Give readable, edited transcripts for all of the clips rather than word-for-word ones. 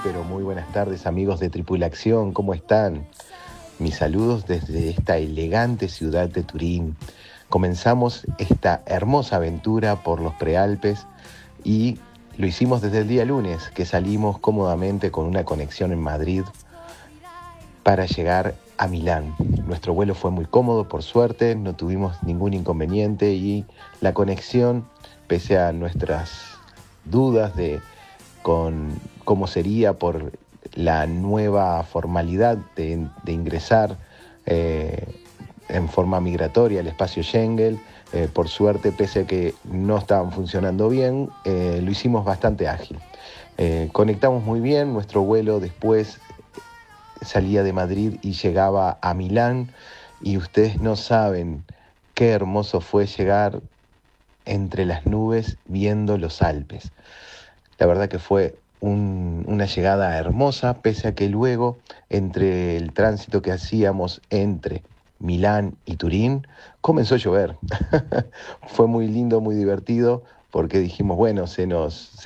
pero muy buenas tardes, amigos de Tripulación, ¿cómo están? Mis saludos desde esta elegante ciudad de Turín. Comenzamos esta hermosa aventura por los Prealpes y lo hicimos desde el día lunes, que salimos cómodamente con una conexión en Madrid para llegar a Milán. Nuestro vuelo fue muy cómodo, por suerte, no tuvimos ningún inconveniente y la conexión, pese a nuestras dudas con cómo sería por la nueva formalidad de ingresar en forma migratoria al espacio Schengen, por suerte, pese a que no estaban funcionando bien, lo hicimos bastante ágil. Conectamos muy bien, nuestro vuelo después salía de Madrid y llegaba a Milán, y ustedes no saben qué hermoso fue llegar entre las nubes viendo los Alpes. La verdad que fue una llegada hermosa, pese a que luego, entre el tránsito que hacíamos entre Milán y Turín, comenzó a llover. Fue muy lindo, muy divertido, porque dijimos, bueno, se nos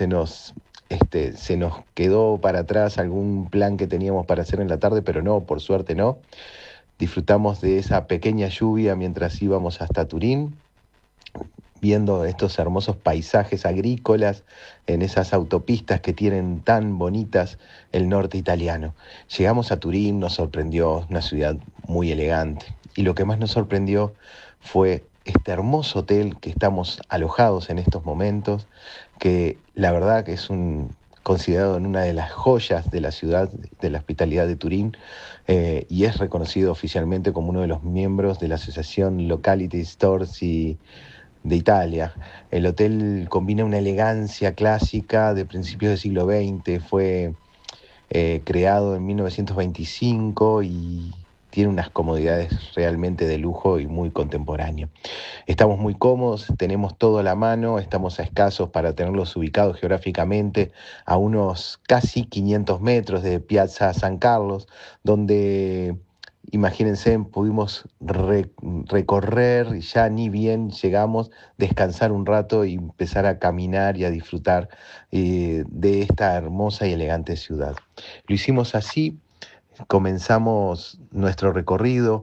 quedó para atrás algún plan que teníamos para hacer en la tarde, pero no, por suerte no. Disfrutamos de esa pequeña lluvia mientras íbamos hasta Turín, viendo estos hermosos paisajes agrícolas en esas autopistas que tienen tan bonitas el norte italiano. Llegamos a Turín, nos sorprendió, una ciudad muy elegante. Y lo que más nos sorprendió fue este hermoso hotel que estamos alojados en estos momentos, que la verdad que es considerado en una de las joyas de la ciudad, de la hospitalidad de Turín, y es reconocido oficialmente como uno de los miembros de la Asociación Locality Stores de Italia. El hotel combina una elegancia clásica de principios del siglo XX, fue creado en 1925 y tiene unas comodidades realmente de lujo y muy contemporáneo. Estamos muy cómodos, tenemos todo a la mano, estamos a escasos para tenerlos ubicados geográficamente a unos casi 500 metros de Piazza San Carlos, donde, imagínense, pudimos recorrer y ya ni bien llegamos, descansar un rato y empezar a caminar y a disfrutar de esta hermosa y elegante ciudad. Lo hicimos así. Comenzamos nuestro recorrido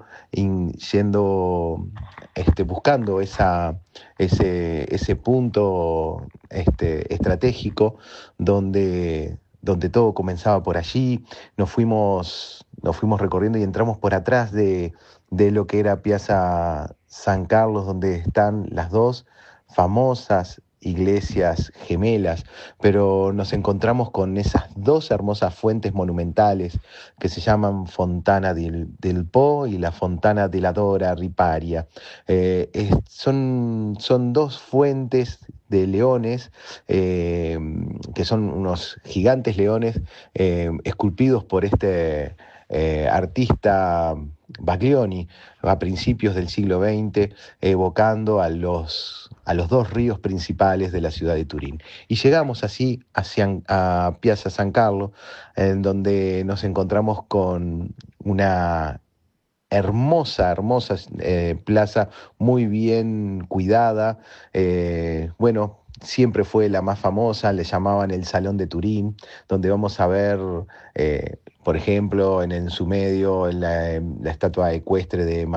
buscando ese punto estratégico donde todo comenzaba por allí. Nos fuimos recorriendo y entramos por atrás de lo que era Piazza San Carlos, donde están las dos famosas iglesias gemelas, pero nos encontramos con esas dos hermosas fuentes monumentales que se llaman Fontana del Po y la Fontana della Dora Riparia. Son dos fuentes de leones, que son unos gigantes leones esculpidos por este artista Baglioni a principios del siglo XX, evocando a los dos ríos principales de la ciudad de Turín. Y llegamos así a Piazza San Carlo, en donde nos encontramos con una hermosa plaza muy bien cuidada. Siempre fue la más famosa, le llamaban el Salón de Turín, donde vamos a ver, por ejemplo, en su medio la estatua ecuestre de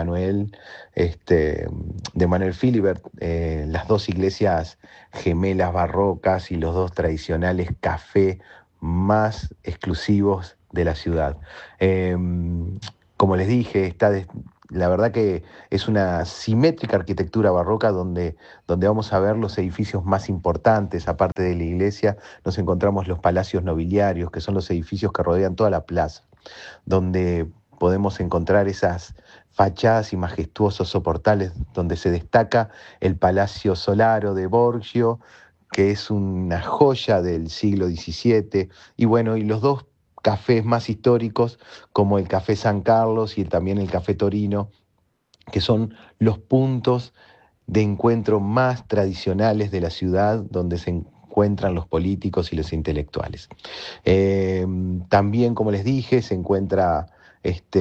Manuel Philibert, las dos iglesias gemelas barrocas y los dos tradicionales cafés más exclusivos de la ciudad. Como les dije, la verdad que es una simétrica arquitectura barroca donde vamos a ver los edificios más importantes. Aparte de la iglesia, nos encontramos los palacios nobiliarios, que son los edificios que rodean toda la plaza, donde podemos encontrar esas fachadas y majestuosos soportales donde se destaca el Palacio Solaro de Borgio, que es una joya del siglo XVII, y los dos cafés más históricos, como el Café San Carlos y también el Café Torino, que son los puntos de encuentro más tradicionales de la ciudad, donde se encuentran los políticos y los intelectuales. También, como les dije, se encuentra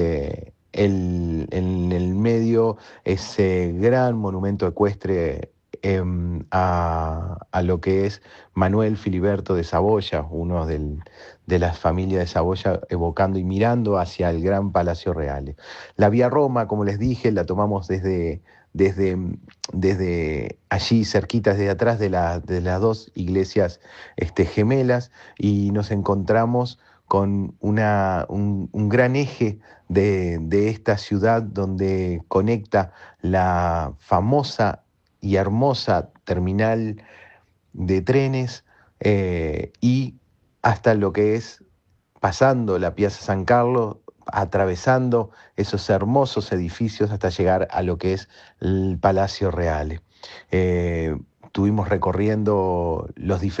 en el medio ese gran monumento ecuestre a lo que es Manuel Filiberto de Saboya, uno de la familia de Saboya, evocando y mirando hacia el gran Palacio Real. La Vía Roma, como les dije, la tomamos desde, desde allí, cerquita, desde atrás de las dos iglesias gemelas, y nos encontramos con un gran eje de esta ciudad donde conecta la famosa y hermosa terminal de trenes y hasta lo que es pasando la Piazza San Carlos, atravesando esos hermosos edificios hasta llegar a lo que es el Palacio Reale. Estuvimos recorriendo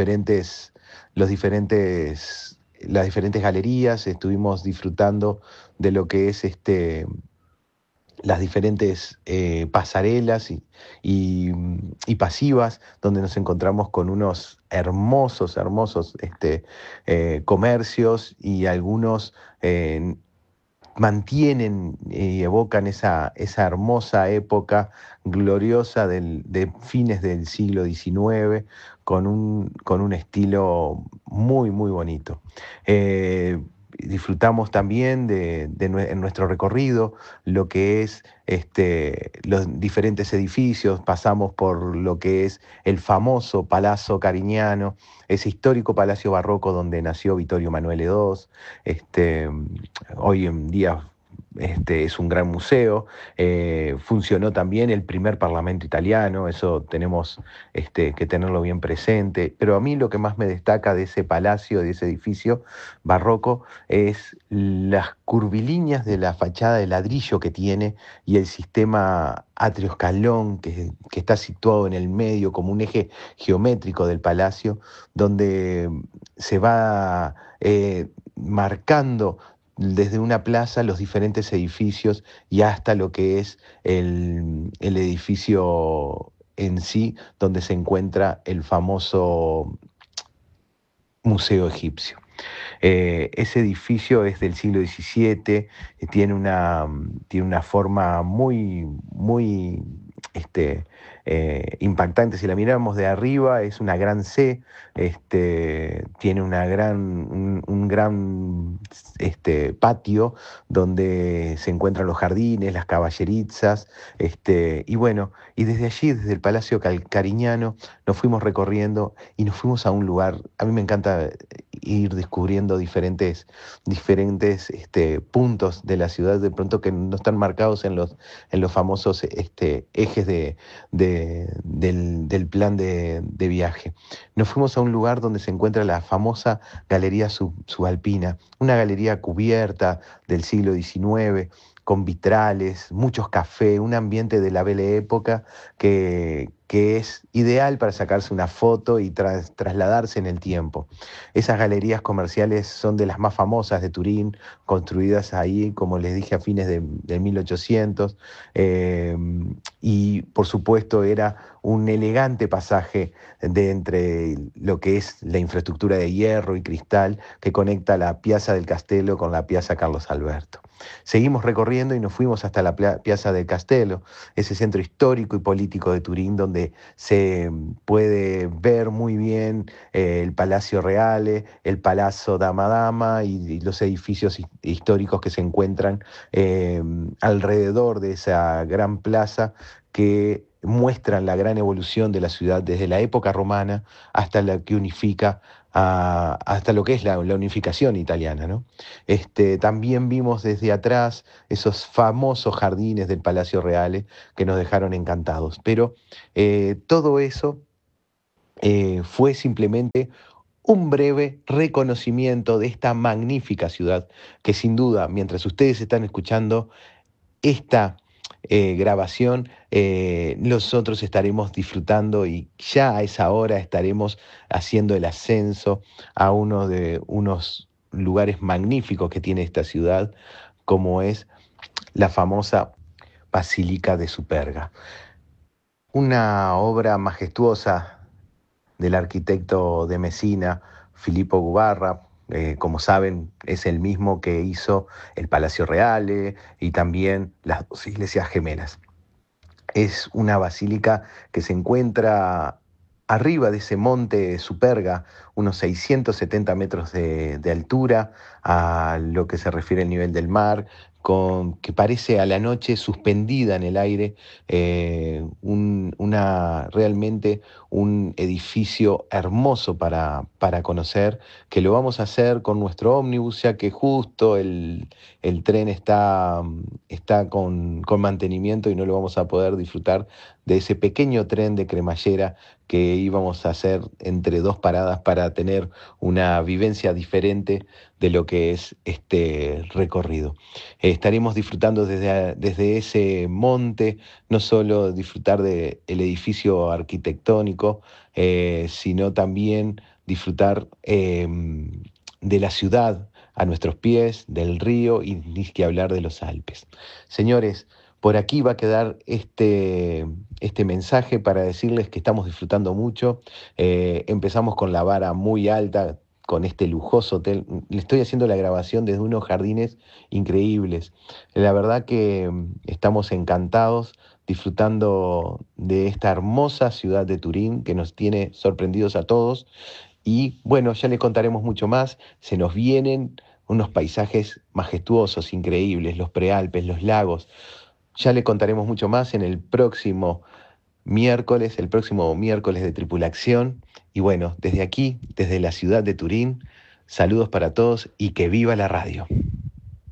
las diferentes galerías, estuvimos disfrutando de lo que es las diferentes pasarelas y pasivas, donde nos encontramos con unos hermosos comercios, y algunos mantienen y evocan esa hermosa época gloriosa de fines del siglo XIX, con un estilo muy bonito. Disfrutamos también en nuestro recorrido lo que es los diferentes edificios. Pasamos por lo que es el famoso Palazzo Cariñano, ese histórico palacio barroco donde nació Vittorio Emanuele II. Hoy en día es un gran museo. Funcionó también el primer Parlamento italiano, eso tenemos que tenerlo bien presente. Pero a mí lo que más me destaca de ese palacio, de ese edificio barroco, es las curvilíneas de la fachada de ladrillo que tiene, y el sistema atrio-escalón que está situado en el medio como un eje geométrico del palacio, donde se va marcando desde una plaza los diferentes edificios y hasta lo que es el edificio en sí, donde se encuentra el famoso Museo Egipcio. Ese edificio es del siglo XVII, tiene una forma muy impactante. Si la miramos de arriba, es una gran C, tiene un gran patio donde se encuentran los jardines, las caballerizas, y bueno, y desde allí, desde el Palacio Cariñano, nos fuimos recorriendo y nos fuimos a un lugar. A mí me encanta ir descubriendo diferentes puntos de la ciudad, de pronto, que no están marcados en los famosos ejes del plan de viaje. Nos fuimos a un lugar donde se encuentra la famosa Galería Subalpina, una galería cubierta del siglo XIX, con vitrales, muchos cafés, un ambiente de la Belle Época que es ideal para sacarse una foto y trasladarse en el tiempo. Esas galerías comerciales son de las más famosas de Turín, construidas ahí, como les dije, a fines de 1800, y por supuesto era un elegante pasaje de entre lo que es la infraestructura de hierro y cristal que conecta la Piazza del Castello con la Piazza Carlos Alberto. Seguimos recorriendo y nos fuimos hasta la Piazza del Castello, ese centro histórico y político de Turín, donde se puede ver muy bien el Palacio Reale, el Palazzo Dama Dama y los edificios históricos que se encuentran alrededor de esa gran plaza, que muestran la gran evolución de la ciudad desde la época romana hasta la que unifica hasta lo que es la unificación italiana, ¿no? También vimos desde atrás esos famosos jardines del Palacio Reale que nos dejaron encantados. Pero todo eso fue simplemente un breve reconocimiento de esta magnífica ciudad que, sin duda, mientras ustedes están escuchando esta grabación, nosotros estaremos disfrutando, y ya a esa hora estaremos haciendo el ascenso a uno de unos lugares magníficos que tiene esta ciudad, como es la famosa Basílica de Superga. Una obra majestuosa del arquitecto de Messina, Filippo Gubarra. Como saben, es el mismo que hizo el Palacio Reale y también las dos iglesias gemelas. Es una basílica que se encuentra arriba de ese monte Superga, unos 670 metros de altura, a lo que se refiere al nivel del mar, que parece a la noche suspendida en el aire, realmente un edificio hermoso para conocer, que lo vamos a hacer con nuestro ómnibus, ya que justo el tren está con mantenimiento y no lo vamos a poder disfrutar de ese pequeño tren de cremallera que íbamos a hacer entre dos paradas para tener una vivencia diferente de lo que es este recorrido. Estaremos disfrutando desde ese monte, no solo disfrutar del edificio arquitectónico, sino también disfrutar de la ciudad a nuestros pies, del río y ni que hablar de los Alpes. Señores, por aquí va a quedar este mensaje para decirles que estamos disfrutando mucho. Empezamos con la vara muy alta, con este lujoso hotel. Le estoy haciendo la grabación desde unos jardines increíbles. La verdad que estamos encantados disfrutando de esta hermosa ciudad de Turín que nos tiene sorprendidos a todos. Y bueno, ya les contaremos mucho más. Se nos vienen unos paisajes majestuosos, increíbles, los prealpes, los lagos. Ya le contaremos mucho más en el próximo miércoles de Tripulación. Y bueno, desde aquí, desde la ciudad de Turín, saludos para todos y que viva la radio.